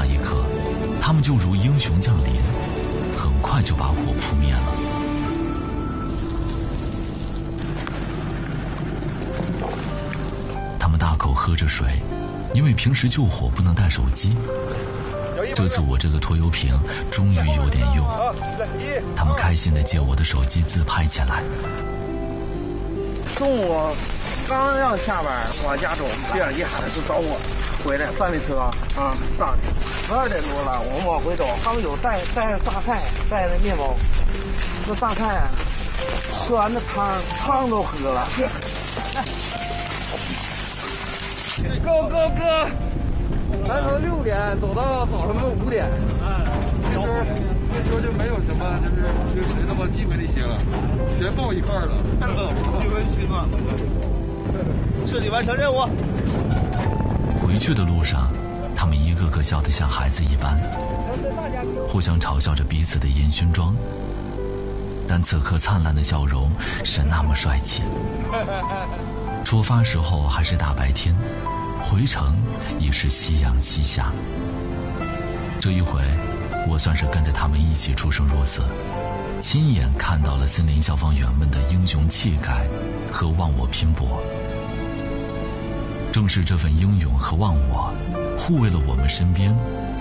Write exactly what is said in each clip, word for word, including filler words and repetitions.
那一刻，他们就如英雄降临，很快就把火扑灭了。他们大口喝着水，因为平时救火不能带手机。这次我这个拖油瓶终于有点用，他们开心地借我的手机自拍起来。 中午刚要下班往家走，别人一喊就找我，回来三轮车啊上去，十二点多了，我们往回走，他们有带带大菜，带那面包，那大菜啊，喝完那汤汤都喝了。 哥哥哥，咱从六点走到早上的五点， 哎，那时候那时候就没有什么就是平时那么忌讳那些了，全抱一块儿了，气温取暖了， 顺利完成任务。 回去的路上，他们一个个笑得像孩子一般，互相嘲笑着彼此的烟熏妆，但此刻灿烂的笑容是那么帅气。出发时候还是大白天，回程已是夕阳西下。这一回我算是跟着他们一起出生入死，亲眼看到了森林消防员们的英雄气概和忘我拼搏。正是这份英勇和忘我，护卫了我们身边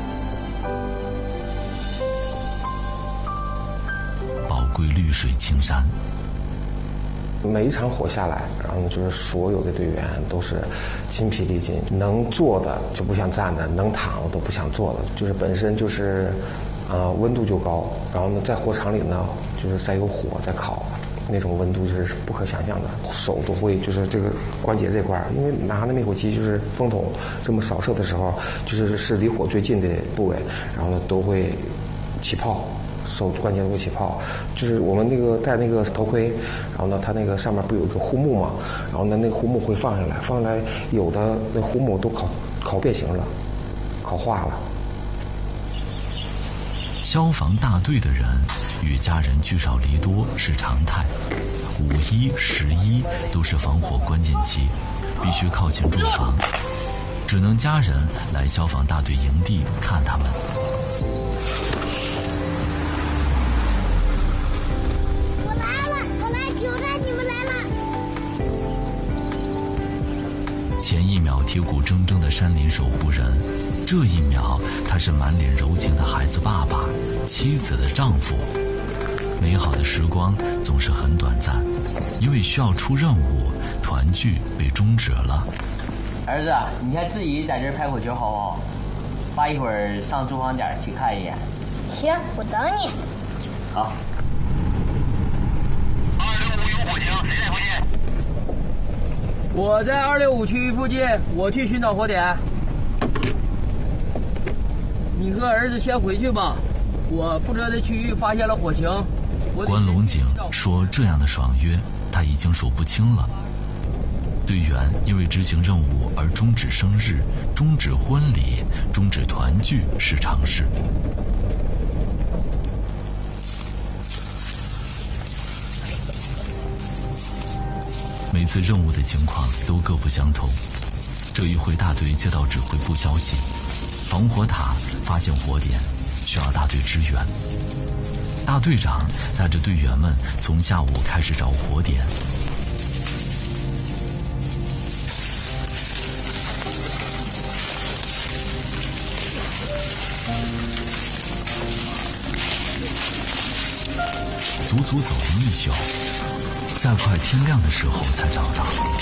宝贵绿水青山。 每一场火下来，然后就是所有的队员都是筋疲力尽，能坐的就不想站的，能躺的都不想坐的，就是本身就是，呃，温度就高，然后呢，在火场里呢，就是再有火在烤，那种温度就是不可想象的，手都会就是这个关节这块，因为拿的灭火器就是风筒这么扫射的时候，就是是离火最近的部位，然后呢都会起泡。手关节都会起泡，就是我们那个戴那个头盔，然后呢，它那个上面不有一个护木嘛，然后呢，那个护木会放下来，放下来有的那护木都烤烤变形了，烤化了。 消防大队的人与家人聚少离多是常态，五一、十一都是防火关键期，必须靠前驻防，只能家人来消防大队营地看他们。前一秒铁骨铮铮的山林守护人，这一秒他是满脸柔情的孩子爸爸，妻子的丈夫。美好的时光总是很短暂，因为需要出任务，团聚被终止了。 儿子，你先自己在这儿拍会球好不好？爸一会儿上驻防点去看一眼。 行，我等你。 好。 二六五有火警，谁在附近？ 我在二六五区域附近，我去寻找火点。你和儿子先回去吧，我负责的区域发现了火情。 关龙井说：“这样的爽约，他已经数不清了。队员因为执行任务而终止生日、终止婚礼、终止团聚是常事。”每次任务的情况都各不相同。这一回大队接到指挥部消息，防火塔发现火点，需要大队支援。大队长带着队员们从下午开始找火点。足足走了一宿，在快天亮的时候才找到。